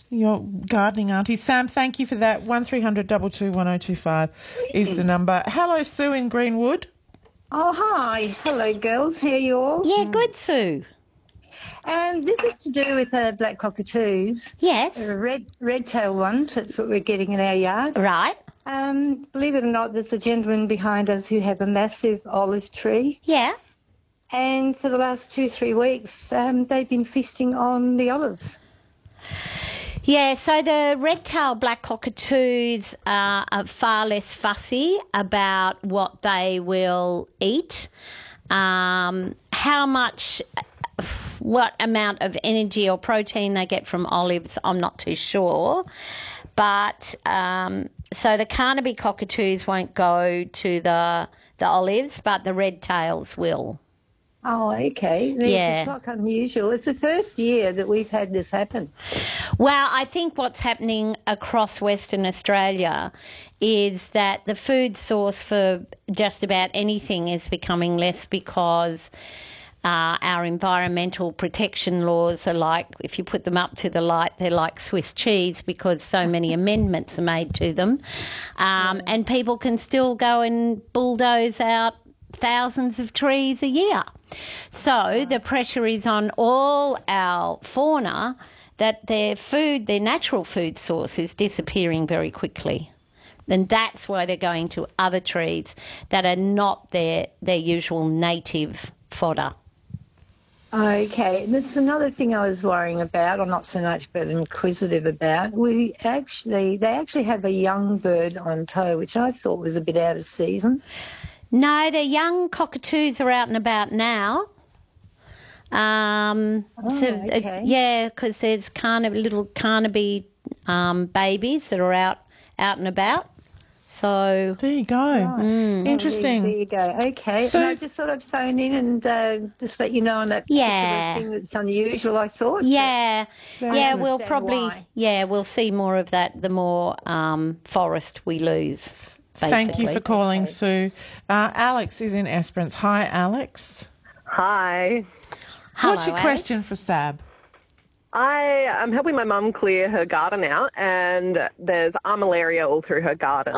your gardening auntie. Sam, thank you for that. 1300 222 1025 is the number. Hello, Sue in Greenwood. Oh, hi. Hello, girls. How are you all? Yeah, good, Sue. This is to do with black cockatoos. Yes. Red-tailed ones. That's what we're getting in our yard. Right. Believe it or not, there's a gentleman behind us who have a massive olive tree. Yeah. And for the last 2-3 weeks, they've been feasting on the olives. Yeah, so the red-tailed black cockatoos are far less fussy about what they will eat. What amount of energy or protein they get from olives, I'm not too sure. But so the Carnaby cockatoos won't go to the olives, but the red tails will. Oh, okay. Yeah. It's not unusual. It's the first year that we've had this happen. Well, I think what's happening across Western Australia is that the food source for just about anything is becoming less because our environmental protection laws are like, if you put them up to the light, they're like Swiss cheese because so many amendments are made to them. And people can still go and bulldoze out thousands of trees a year. So the pressure is on all our fauna that their natural food source is disappearing very quickly. And that's why they're going to other trees that are not their usual native fodder. Okay, and this is another thing I was worrying about, or not so much, but inquisitive about. They actually have a young bird on tow, which I thought was a bit out of season. No, the young cockatoos are out and about now. Okay. Yeah, because there's little Carnaby babies that are out and about. So there you go. Right. Interesting. There you go. Okay. So, and I just thought I'd phone in and just let you know on that particular thing that's unusual, I thought. Yeah. Yeah, we'll why. see more of that the more forest we lose. Basically. Thank you for calling, Sue. Alex is in Esperance. Hi, Alex. Hi. What's your Alex. question for Sab? I'm helping my mum clear her garden out, and there's armillaria all through her garden.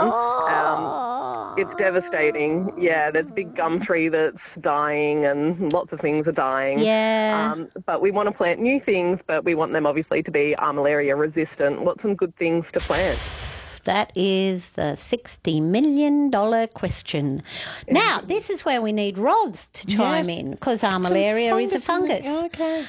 It's devastating. Yeah, there's a big gum tree that's dying, and lots of things are dying. Yeah. But we want to plant new things, but we want them obviously to be armillaria resistant. What's some good things to plant? That is the $60 million question. Now, this is where we need Roz to chime in because armillaria is a fungus. Okay.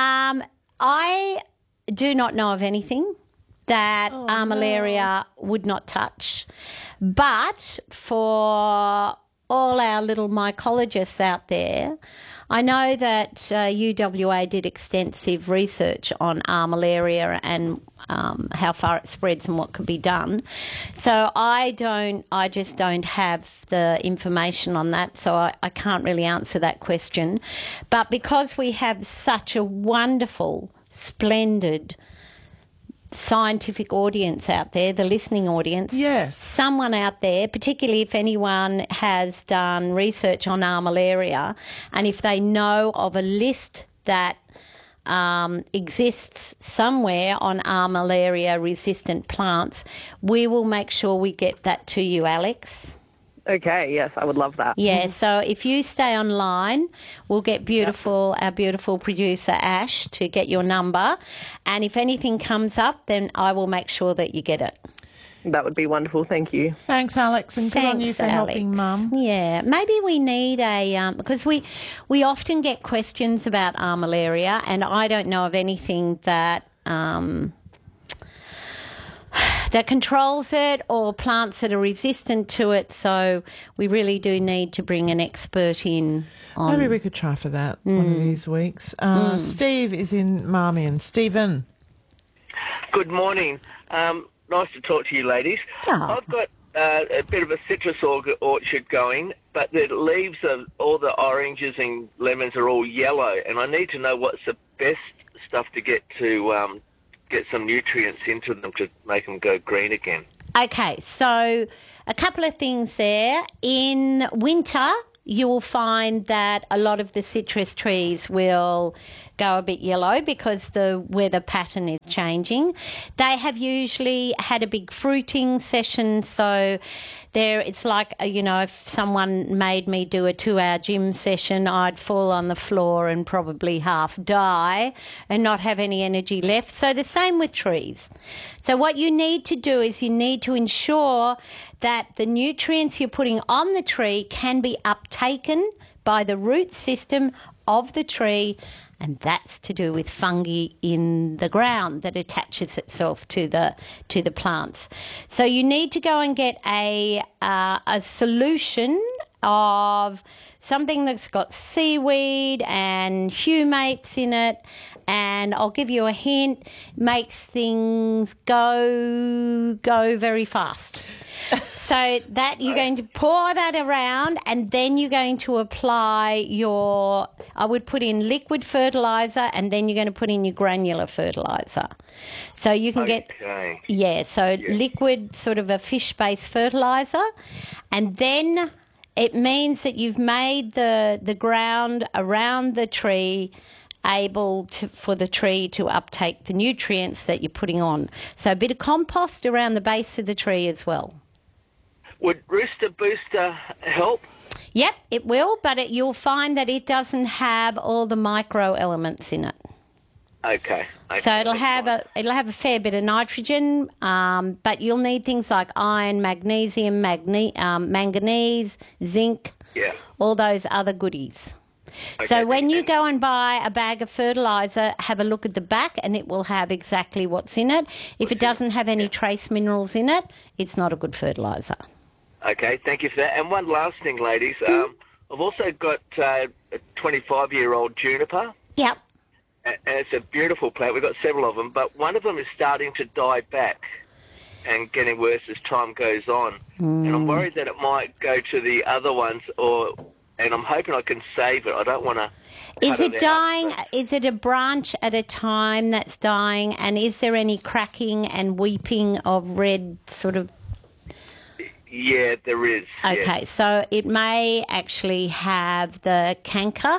I do not know of anything that armillaria would not touch. But for all our little mycologists out there, I know that UWA did extensive research on armillaria and how far it spreads and what could be done. So I just don't have the information on that, so I can't really answer that question. But because we have such a wonderful, splendid scientific audience out there, the listening audience. Yes. Someone out there, particularly if anyone has done research on armillaria and if they know of a list that exists somewhere on armillaria resistant plants, we will make sure we get that to you, Alex. Okay, yes, I would love that. Yeah, so if you stay online, we'll get our beautiful producer Ash to get your number. And if anything comes up, then I will make sure that you get it. That would be wonderful. Thank you. Thanks, Alex, and good on you for helping Mum. Yeah, maybe we need because we often get questions about armillaria, and I don't know of anything that that controls it or plants that are resistant to it. So we really do need to bring an expert in. Maybe we could try for that one of these weeks. Steve is in Marmion. Stephen. Good morning. Nice to talk to you, ladies. Oh. I've got a bit of a citrus orchard going, but the leaves of all the oranges and lemons are all yellow, and I need to know what's the best stuff to get some nutrients into them to make them go green again. Okay, so a couple of things there. In winter, you will find that a lot of the citrus trees will go a bit yellow because the weather pattern is changing. They have usually had a big fruiting session, so it's like, if someone made me do a 2-hour gym session, I'd fall on the floor and probably half die and not have any energy left. So the same with trees. So what you need to do is you need to ensure that the nutrients you're putting on the tree can be uptaken by the root system of the tree, and that's to do with fungi in the ground that attaches itself to the plants. So you need to go and get a solution of something that's got seaweed and humates in it, and I'll give you a hint, makes things go very fast. So that you're going to pour that around, and then you're going to apply I would put in liquid fertiliser, and then you're going to put in your granular fertiliser. So you can get, liquid, sort of a fish-based fertiliser, and then it means that you've made the ground around the tree for the tree to uptake the nutrients that you're putting on. So a bit of compost around the base of the tree as well. Would Rooster Booster help? Yep, it will, but you'll find that it doesn't have all the micro elements in it. Okay. So it'll have a fair bit of nitrogen, but you'll need things like iron, magnesium, manganese, zinc, all those other goodies. Okay, so when you go and buy a bag of fertiliser, have a look at the back, and it will have exactly what's in it. If it doesn't have any trace minerals in it, it's not a good fertiliser. Okay, thank you for that. And one last thing, ladies. I've also got a 25-year-old juniper. Yep. And it's a beautiful plant. We've got several of them, but one of them is starting to die back and getting worse as time goes on. And I'm worried that it might go to the other ones, and I'm hoping I can save it. I don't want to. Is it dying? Is it a branch at a time that's dying? And is there any cracking and weeping of red sort of? Yeah, there is. Okay, so it may actually have the canker.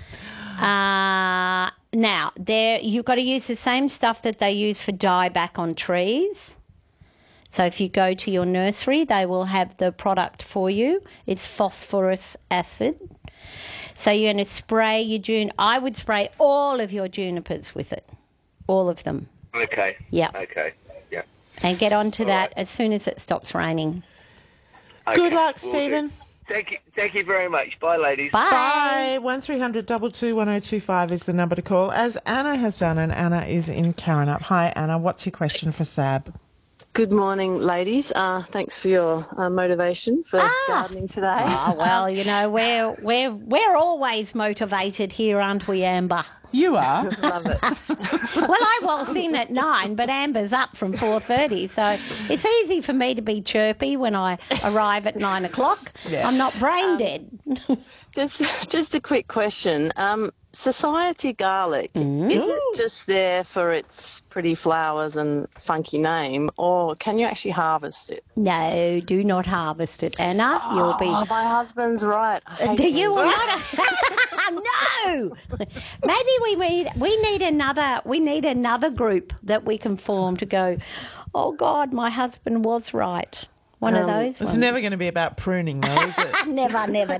Now, you've got to use the same stuff that they use for dieback on trees. So if you go to your nursery, they will have the product for you. It's phosphorus acid. So you're going to spray I would spray all of your junipers with it, all of them. Okay. Yeah. Okay. Yeah. And get onto that as soon as it stops raining. Okay. Good luck, Stephen. Thank you very much. Bye, ladies. Bye. 1300 22 1025 is the number to call, as Anna has done, and Anna is in Karrinyup. Hi, Anna. What's your question for Sab? Good morning, ladies. Thanks for your motivation for gardening today. Oh, well, we're always motivated here, aren't we, Amber? You are. Love it. Well, I was in at 9, but Amber's up from 4:30, so it's easy for me to be chirpy when I arrive at 9 o'clock. Yeah. I'm not brain dead. Just a quick question. Society garlic, is it just there for its pretty flowers and funky name, or can you actually harvest it? No, do not harvest it, Anna. You'll be. Oh, my husband's right. You will not. No. Maybe we need another group that we can form to go. Oh God, my husband was right. One of those. It's never going to be about pruning, though, is it? Never.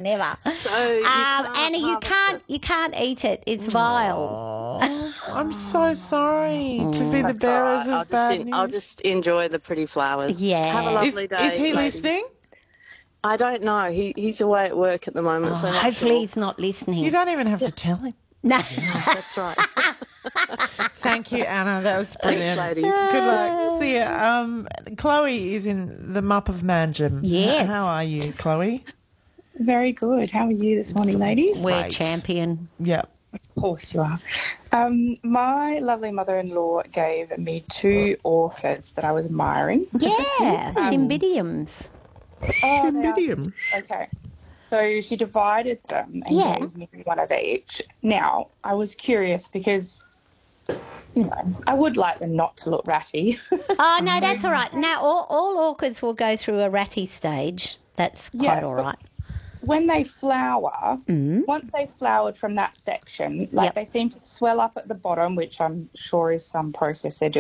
So Anna, you can't eat it. It's vile. I'm so sorry to be the bearers of bad news. I'll just enjoy the pretty flowers. Yeah. Have a lovely day. Is he ladies. listening? I don't know. He's away at work at the moment. So Hopefully he's not listening. You don't even have to tell him. No. That's right. Thank you, Anna. That was brilliant. Thanks, ladies. Good luck. See ya. Chloe is in the Mup of Manjum. Yes. How are you, Chloe? Very good. How are you this morning, ladies? We're Great. champion. Yep. Of course you are. My lovely mother-in-law gave me 2 orchids that I was admiring. Yeah, cymbidiums. Oh, Medium. okay. So she divided them and gave me one of each. Now, I was curious because, I would like them not to look ratty. Oh, no, that's all right. Now, all orchids will go through a ratty stage. That's quite all right. when they flower, once they've flowered from that section, like Yep. they seem to swell up at the bottom, which I'm sure is some process they're